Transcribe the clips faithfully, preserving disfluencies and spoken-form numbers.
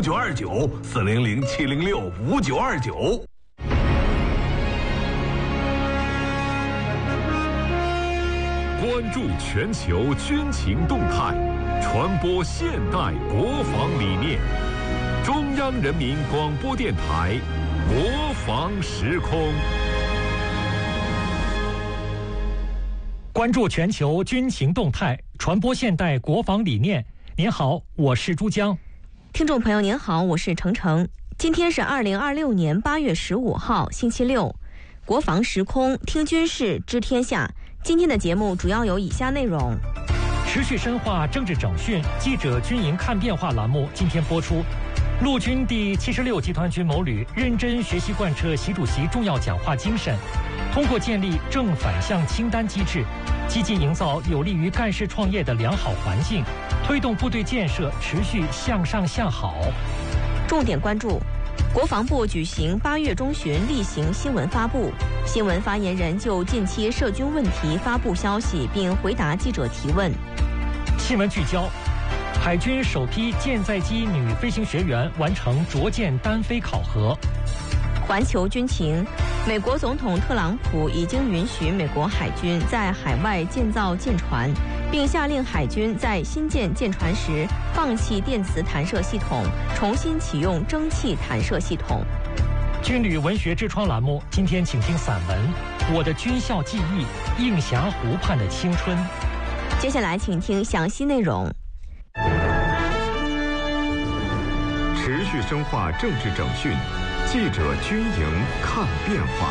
九二九，四零零七零六五九二九。 关注全球军情动态，传播现代国防理念。中央人民广播电台国防时空。 关注全球军情动态，传播现代国防理念。您好，我是珠江。 听众朋友您好，我是程程。今天是二零二六年八月十五号，星期六。国防时空，听军事，知天下。今天的节目主要有以下内容： 持续深化政治整训，记者军营看变化栏目今天播出。陆军第七十六集团军某旅认真学习贯彻习主席重要讲话精神，通过建立正反向清单机制，积极营造有利于干事创业的良好环境，推动部队建设持续向上向好。 重点关注：国防部举行八月中旬例行新闻发布，新闻发言人就近期涉军问题发布消息，并回答记者提问。 新闻聚焦：海军首批舰载机女飞行学员完成着舰单飞考核。 环球军情：美国总统特朗普已经允许美国海军在海外建造舰船，并下令海军在新建舰船时放弃电磁弹射系统，重新启用蒸汽弹射系统。 军旅文学之窗栏目今天请听散文《我的军校记忆：映霞湖畔的青春》。 接下来请听详细内容。 持续深化政治整训，记者军营看变化。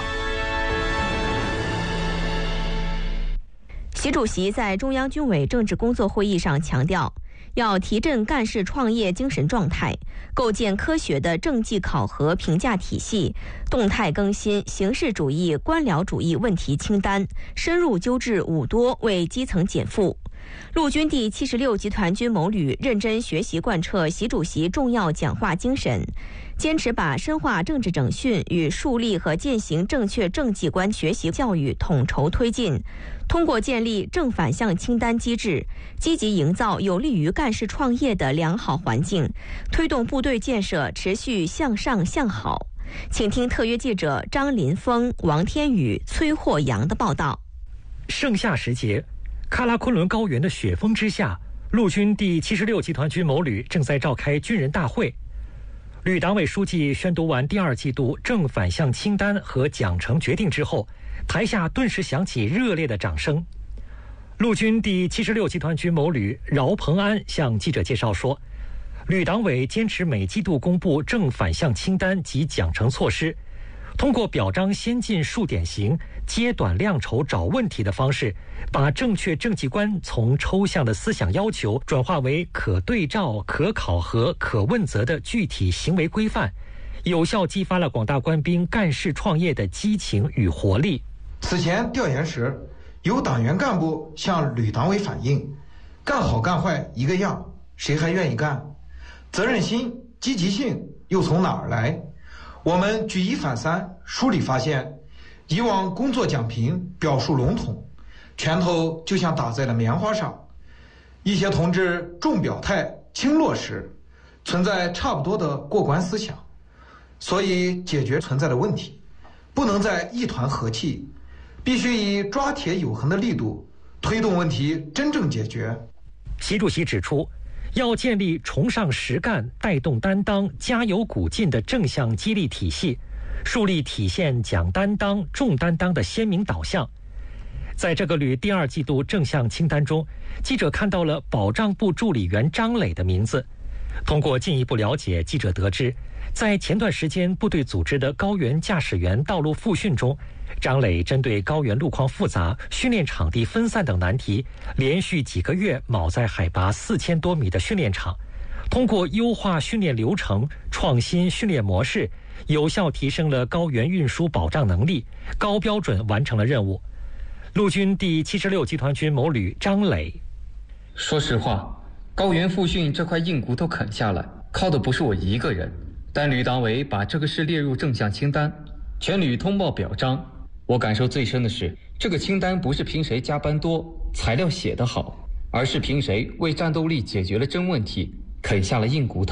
习主席在中央军委政治工作会议上强调，要提振干事创业精神状态，构建科学的政绩考核评价体系，动态更新形式主义、官僚主义问题清单，深入纠治五多，为基层减负。陆军第七十六集团军某旅认真学习贯彻习主席重要讲话精神，坚持把深化政治整训与树立和践行正确政绩观学习教育统筹推进，通过建立正反向清单机制，积极营造有利于干事创业的良好环境，推动部队建设持续向上向好。请听特约记者张林峰、王天宇、崔霍阳的报道。 盛夏时节，喀拉昆仑高原的雪峰之下，陆军第七十六集团军某旅正在召开军人大会。旅党委书记宣读完第二季度正反向清单和奖惩决定之后，台下顿时响起热烈的掌声。陆军第七十六集团军某旅饶鹏安向记者介绍说，旅党委坚持每季度公布正反向清单及奖惩措施，通过表彰先进数典型、揭短量筹找问题的方式，把正确政绩观从抽象的思想要求转化为可对照、可考核、可问责的具体行为规范，有效激发了广大官兵干事创业的激情与活力。 此前调研时，有党员干部向旅党委反映，干好干坏一个样，谁还愿意干？责任心、积极性又从哪儿来？我们举一反三，梳理发现，以往工作奖评表述笼统，拳头就像打在了棉花上，一些同志重表态轻落实，存在差不多的过关思想，所以解决存在的问题不能再一团和气，必须以抓铁有痕的力度推动问题真正解决。 习主席指出，要建立崇尚实干、带动担当、加油鼓劲的正向激励体系，树立体现讲担当、重担当的鲜明导向。在这个旅第二季度正向清单中，记者看到了保障部助理员张磊的名字。通过进一步了解，记者得知，在前段时间部队组织的高原驾驶员道路复训中，张磊针对高原路况复杂、训练场地分散等难题，连续几个月铆在海拔四千多米的训练场，通过优化训练流程、创新训练模式，有效提升了高原运输保障能力，高标准完成了任务。陆军第七十六集团军某旅张磊说实话，高原复训这块硬骨头啃下来，靠的不是我一个人，但旅党委把这个事列入正向清单，全旅通报表彰。我感受最深的是，这个清单不是凭谁加班多、材料写得好，而是凭谁为战斗力解决了真问题，啃下了硬骨头，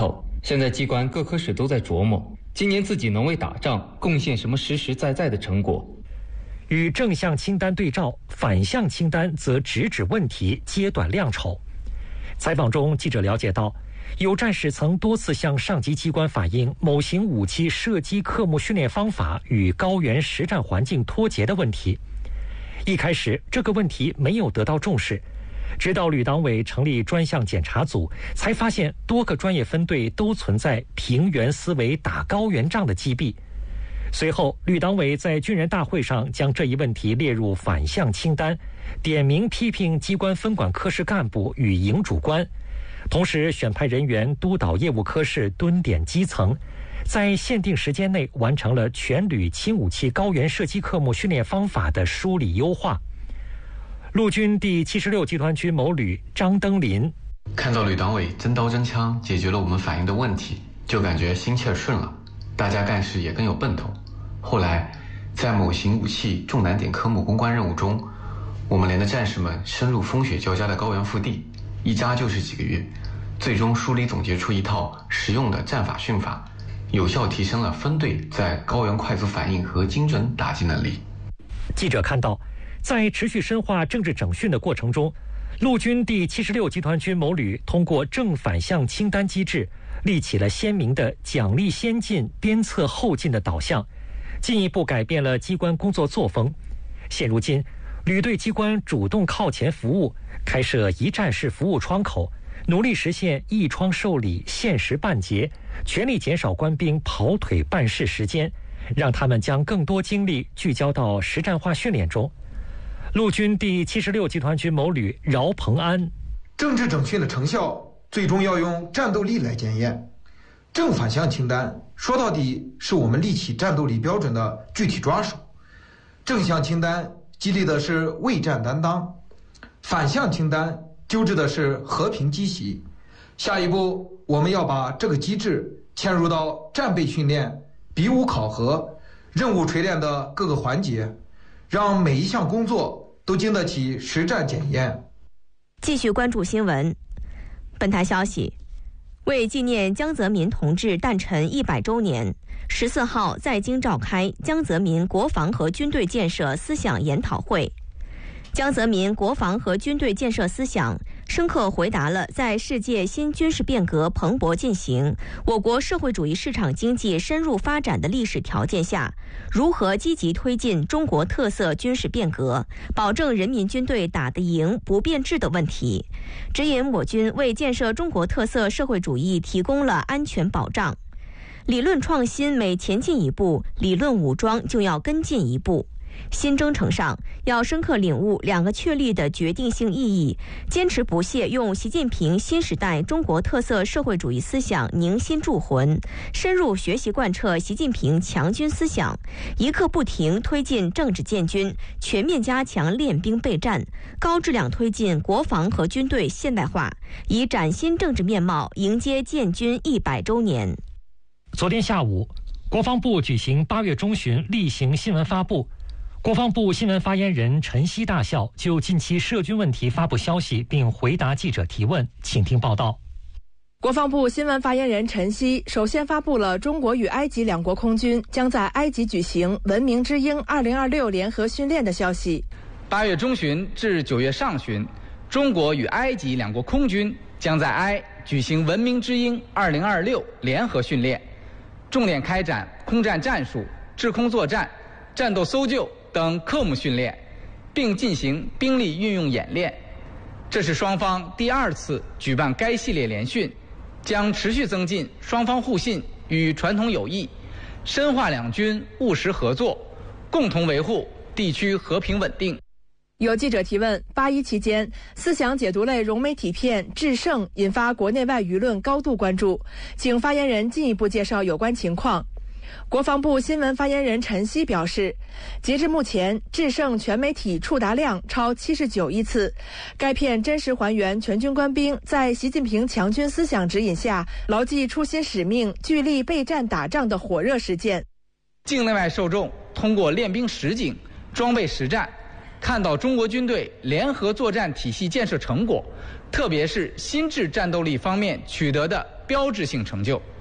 现在机关各科室都在琢磨，今年自己能为打仗贡献什么实实在在的成果。 与正向清单对照，反向清单则直指问题，揭短亮丑。采访中，记者了解到，有战士曾多次向上级机关反映某型武器射击科目训练方法与高原实战环境脱节的问题。一开始，这个问题没有得到重视，直到旅党委成立专项检查组，才发现多个专业分队都存在平原思维打高原仗的积弊。随后，旅党委在军人大会上将这一问题列入反向清单，点名批评机关分管科室干部与营主官，同时选派人员督导业务科室蹲点基层，在限定时间内完成了全旅轻武器高原射击科目训练方法的梳理优化。陆军第七十六集团军某旅张登林： 看到旅党委真刀真枪解决了我们反映的问题，就感觉心气儿顺了，大家干事也更有奔头。后来，在某型武器重难点科目攻关任务中，我们连的战士们深入风雪交加的高原腹地，一扎就是几个月，最终梳理总结出一套实用的战法训法，有效提升了分队在高原快速反应和精准打击能力。 记者看到，在持续深化政治整训的过程中，陆军第七十六集团军某旅通过正反向清单机制，立起了鲜明的奖励先进、鞭策后进的导向，进一步改变了机关工作作风。现如今，旅队机关主动靠前服务，开设一站式服务窗口，努力实现一窗受理、限时办结，全力减少官兵跑腿办事时间，让他们将更多精力聚焦到实战化训练中。陆军第七十六集团军某旅饶鹏安： 政治整训的成效最终要用战斗力来检验。正反向清单说到底是我们立起战斗力标准的具体抓手。正向清单激励的是为战担当，反向清单纠治的是和平积习。下一步，我们要把这个机制嵌入到战备训练、比武考核、任务锤炼的各个环节，让每一项工作都经得起实战检验。 继续关注新闻。本台消息，为纪念江泽民同志诞辰一百周年，十四号在京召开江泽民国防和军队建设思想研讨会。江泽民国防和军队建设思想深刻回答了在世界新军事变革蓬勃进行、我国社会主义市场经济深入发展的历史条件下，如何积极推进中国特色军事变革，保证人民军队打得赢、不变质的问题，指引我军为建设中国特色社会主义提供了安全保障。理论创新每前进一步，理论武装就要跟进一步。新征程上，要深刻领悟两个确立的决定性意义，坚持不懈用习近平新时代中国特色社会主义思想凝心铸魂，深入学习贯彻习近平强军思想，一刻不停推进政治建军，全面加强练兵备战，高质量推进国防和军队现代化，以崭新政治面貌迎接建军一百周年。 昨天下午，国防部举行八月中旬例行新闻发布。国防部新闻发言人陈希大校就近期涉军问题发布消息，并回答记者提问，请听报道。 国防部新闻发言人陈希首先发布了中国与埃及两国空军将在埃及举行文明之鹰二零二六联合训练的消息。 八月中旬至九月上旬，中国与埃及两国空军将在埃举行文明之鹰二零二六联合训练，重点开展空战战术、制空作战、战斗搜救等科目训练，并进行兵力运用演练。这是双方第二次举办该系列联训，将持续增进双方互信与传统友谊，深化两军务实合作，共同维护地区和平稳定。 有记者提问，八一期间，思想解读类融媒体片《制胜》引发国内外舆论高度关注，请发言人进一步介绍有关情况。国防部新闻发言人陈希表示，截至目前，《制胜》全媒体触达量超七十九亿次。该片真实还原全军官兵在习近平强军思想指引下，牢记初心使命、聚力备战打仗的火热实践。 境内外受众通过练兵实景、装备实战，看到中国军队联合作战体系建设成果，特别是心智战斗力方面取得的标志性成就。